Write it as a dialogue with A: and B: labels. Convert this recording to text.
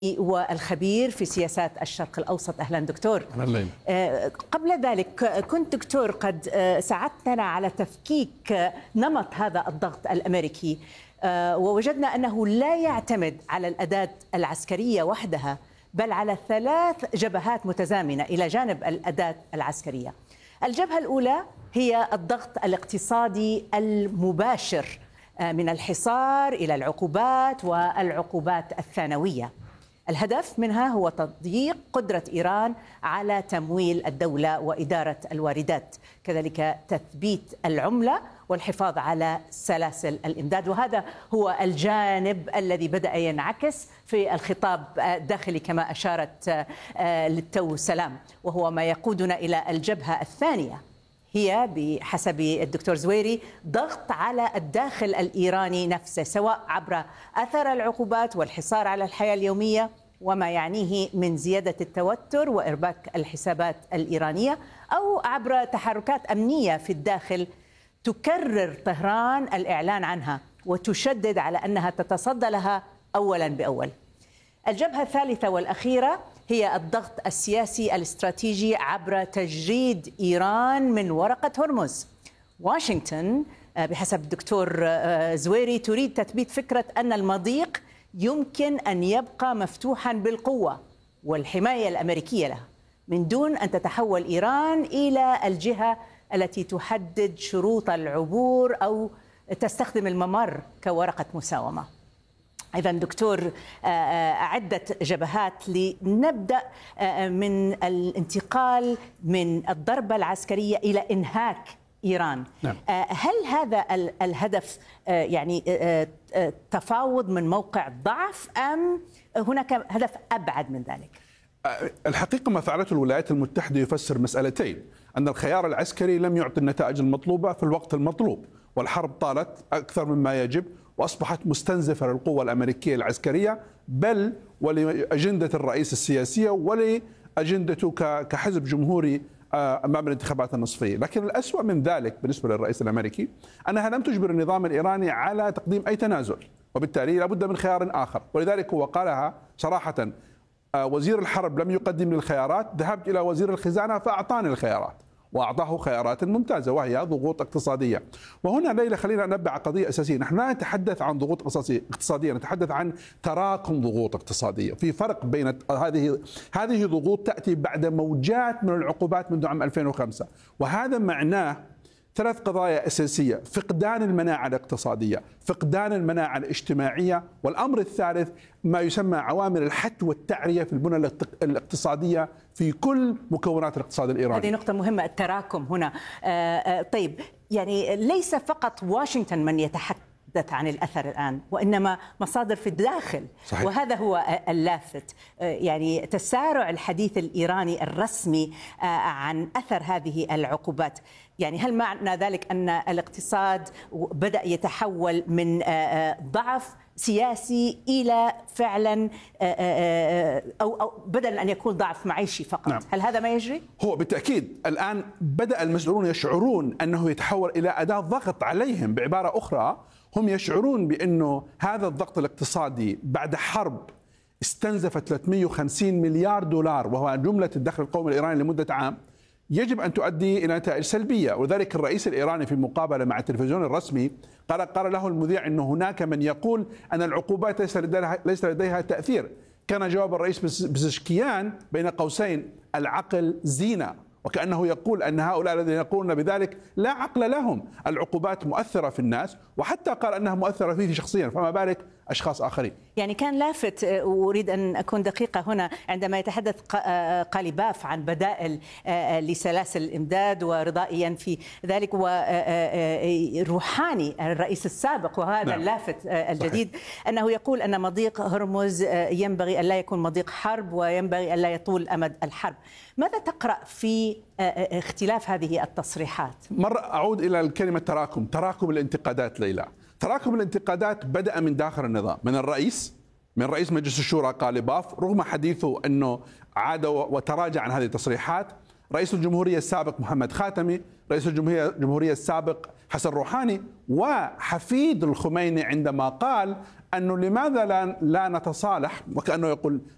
A: والخبير في سياسات الشرق الأوسط. أهلا دكتور.
B: أهلا.
A: قبل ذلك كنت دكتور قد ساعدتنا على تفكيك نمط هذا الضغط الأمريكي، ووجدنا أنه لا يعتمد على الأداة العسكرية وحدها، بل على 3 جبهات متزامنة إلى جانب الأداة العسكرية. الجبهة الأولى هي الضغط الاقتصادي المباشر، من الحصار إلى العقوبات والعقوبات الثانوية. الهدف منها هو تضييق قدرة إيران على تمويل الدولة وإدارة الواردات، كذلك تثبيت العملة والحفاظ على سلاسل الإمداد. وهذا هو الجانب الذي بدأ ينعكس في الخطاب الداخلي كما أشارت للتو سلام، وهو ما يقودنا إلى الجبهة الثانية، هي بحسب الدكتور زويري ضغط على الداخل الإيراني نفسه، سواء عبر أثر العقوبات والحصار على الحياة اليومية وما يعنيه من زيادة التوتر وإرباك الحسابات الإيرانية، أو عبر تحركات أمنية في الداخل تكرر طهران الإعلان عنها وتشدد على أنها تتصدى لها أولا بأول. الجبهة الثالثة والأخيرة هي الضغط السياسي الاستراتيجي عبر تجريد إيران من ورقة هرمز. واشنطن بحسب الدكتور زويري تريد تثبيت فكرة أن المضيق يمكن أن يبقى مفتوحا بالقوة والحماية الأمريكية له، من دون أن تتحول إيران إلى الجهة التي تحدد شروط العبور أو تستخدم الممر كورقة مساومة. إذن دكتور، عدة جبهات لنبدأ من الانتقال من الضربة العسكرية إلى إنهاك إيران.
B: نعم.
A: هل هذا الهدف يعني تفاوض من موقع ضعف، أم هناك هدف أبعد من ذلك؟
B: الحقيقة ما فعلته الولايات المتحدة يفسر مسألتين: أن الخيار العسكري لم يعطي النتائج المطلوبة في الوقت المطلوب، والحرب طالت أكثر مما يجب وأصبحت مستنزفة للقوة الأمريكية العسكرية، بل ولأجندة الرئيس السياسية ولأجندته كحزب جمهوري أمام الانتخابات النصفية. لكن الأسوأ من ذلك بالنسبة للرئيس الأمريكي أنها لم تجبر النظام الإيراني على تقديم أي تنازل، وبالتالي لابد من خيار آخر، ولذلك هو قالها صراحة: وزير الحرب لم يقدم لي الخيارات، ذهبت إلى وزير الخزانة فأعطاني الخيارات، وأعطاه خيارات ممتازة وهي ضغوط اقتصادية. وهنا ليلى خلينا ننبه على قضية أساسية: نحن لا نتحدث عن ضغوط اقتصادية، نتحدث عن تراكم ضغوط اقتصادية. في فرق بين هذه ضغوط تأتي بعد موجات من العقوبات منذ عام 2005، وهذا معناه 3 قضايا أساسية: فقدان المناعة الاقتصادية، فقدان المناعة الاجتماعية، والأمر الثالث ما يسمى عوامل الحت والتعرية في البنى الاقتصادية في كل مكونات الاقتصاد الإيراني.
A: هذه نقطة مهمة، التراكم هنا. طيب، يعني ليس فقط واشنطن من يتحدث عن الأثر الآن، وإنما مصادر في الداخل. صحيح. وهذا هو اللافت، يعني تسارع الحديث الإيراني الرسمي عن أثر هذه العقوبات. يعني هل معنى ذلك أن الاقتصاد بدأ يتحول من ضعف سياسي إلى فعلا أو بدل أن يكون ضعف معيشي فقط؟
B: نعم.
A: هل هذا ما يجري؟
B: هو بالتأكيد الآن بدأ المسؤولون يشعرون أنه يتحول إلى أداة ضغط عليهم. بعبارة أخرى، هم يشعرون بأنه هذا الضغط الاقتصادي بعد حرب استنزفت 350 مليار دولار، وهو جملة الدخل القومي الإيراني لمدة عام، يجب أن تؤدي إلى نتائج سلبية. وذلك الرئيس الإيراني في مقابلة مع التلفزيون الرسمي قال له المذيع أن هناك من يقول أن العقوبات ليس لديها تأثير. كان جواب الرئيس بزشكيان بين قوسين: العقل زينة، وكأنه يقول أن هؤلاء الذين يقولون بذلك لا عقل لهم. العقوبات مؤثرة في الناس، وحتى قال أنها مؤثرة فيه شخصيا، فما بالك أشخاص آخرين.
A: يعني كان لافت، أريد أن أكون دقيقة هنا، عندما يتحدث قاليباف عن بدائل لسلاسل الإمداد ورضائيا في ذلك، وروحاني الرئيس السابق، وهذا نعم. اللافت الجديد. صحيح. أنه يقول أن مضيق هرمز ينبغي أن لا يكون مضيق حرب، وينبغي أن لا يطول أمد الحرب. ماذا تقرأ في اختلاف هذه التصريحات؟
B: مرة أعود إلى الكلمة تراكم الانتقادات. ليلى، تراكم الانتقادات بدأ من داخل النظام، من رئيس مجلس الشورى قاليباف، رغم حديثه أنه عاد وتراجع عن هذه التصريحات. رئيس الجمهورية السابق محمد خاتمي، رئيس الجمهورية السابق حسن روحاني، وحفيد الخميني عندما قال أنه لماذا لا نتصالح، وكأنه يقول